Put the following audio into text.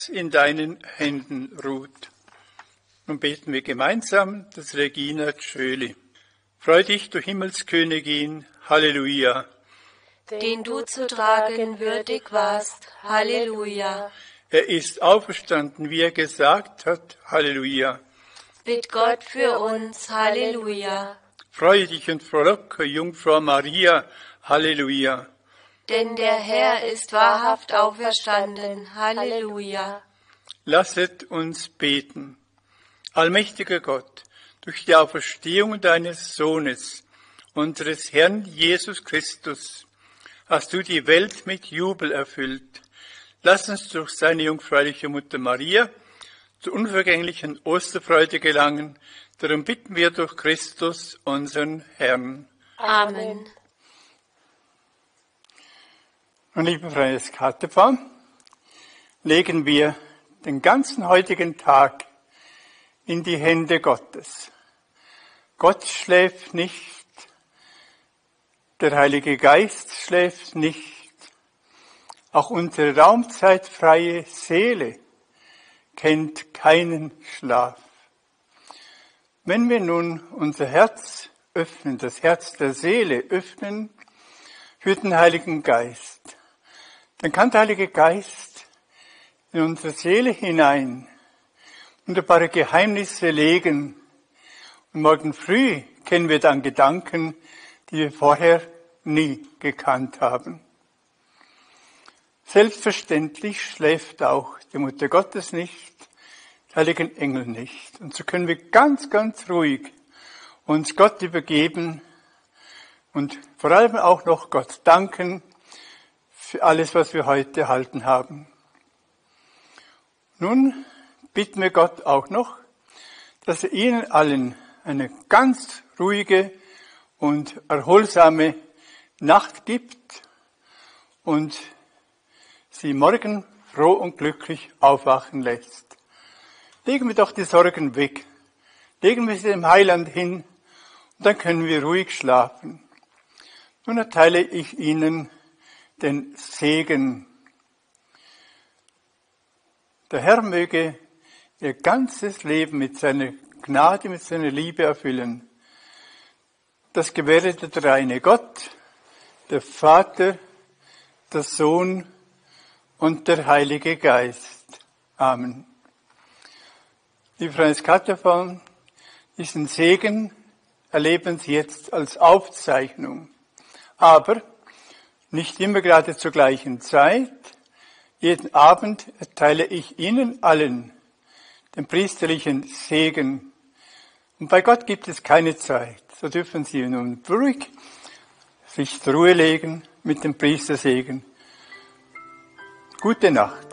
in deinen Händen ruht. Nun beten wir gemeinsam das Regina Coeli. Freu dich, du Himmelskönigin, Halleluja. Den du zu tragen würdig warst, Halleluja. Er ist auferstanden, wie er gesagt hat, Halleluja. Bitt Gott für uns, Halleluja. Freue dich und frohlocke, Jungfrau Maria, Halleluja. Denn der Herr ist wahrhaft auferstanden, Halleluja. Lasset uns beten. Allmächtiger Gott, durch die Auferstehung deines Sohnes, unseres Herrn Jesus Christus, hast du die Welt mit Jubel erfüllt. Lass uns durch seine jungfräuliche Mutter Maria zur unvergänglichen Osterfreude gelangen. Darum bitten wir durch Christus, unseren Herrn. Amen. Und liebe Freunde des KTV, legen wir den ganzen heutigen Tag in die Hände Gottes. Gott schläft nicht, der Heilige Geist schläft nicht, auch unsere raumzeitfreie Seele kennt keinen Schlaf. Wenn wir nun unser Herz öffnen, das Herz der Seele öffnen für den Heiligen Geist, dann kann der Heilige Geist in unsere Seele hinein wunderbare Geheimnisse legen. Und morgen früh kennen wir dann Gedanken, die wir vorher nie gekannt haben. Selbstverständlich schläft auch die Mutter Gottes nicht, die heiligen Engel nicht. Und so können wir ganz, ganz ruhig uns Gott übergeben und vor allem auch noch Gott danken für alles, was wir heute erhalten haben. Nun bitten wir Gott auch noch, dass er Ihnen allen eine ganz ruhige und erholsame Nacht gibt und Sie morgen froh und glücklich aufwachen lässt. Legen wir doch die Sorgen weg. Legen wir sie dem Heiland hin und dann können wir ruhig schlafen. Nun erteile ich Ihnen den Segen. Der Herr möge Ihr ganzes Leben mit seiner Gnade, mit seiner Liebe erfüllen. Das gewähre der dreieine Gott, der Vater, der Sohn und der Heilige Geist. Amen. Liebe Freunde des KTV, diesen Segen erleben Sie jetzt als Aufzeichnung. Aber nicht immer gerade zur gleichen Zeit. Jeden Abend erteile ich Ihnen allen den priesterlichen Segen. Und bei Gott gibt es keine Zeit. So dürfen Sie nun ruhig sich zur Ruhe legen mit dem Priestersegen. Gute Nacht.